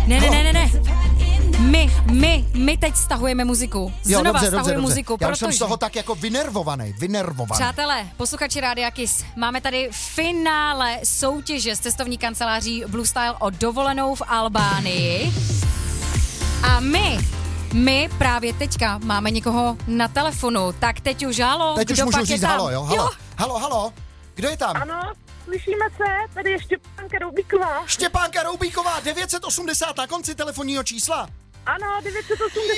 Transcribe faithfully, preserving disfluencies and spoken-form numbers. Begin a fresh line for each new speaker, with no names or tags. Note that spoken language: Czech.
Ne, ne, ne, ne, ne. My, my, my teď stahujeme muziku. Znova
jo, dobře,
stahujeme
dobře,
muziku,
dobře. Já
protože...
jsem z toho tak jako vynervovaný, vynervovaný.
Přátelé, posluchači Rádia Kiss, máme tady finále soutěže z cestovní kanceláří Blue Style o dovolenou v Albánii. A my, my právě teďka máme někoho na telefonu, tak teď už halo,
teď
kdo
už můžu
pak
říct
je tam?
halo, jo? Halo,
jo?
halo, halo, kdo je tam?
Ano, slyšíme se, tady je Štěpánka Roubíková.
Štěpánka Roubíková, devět set osmdesát na konci telefonního čísla.
Ano, devět set osmdesát.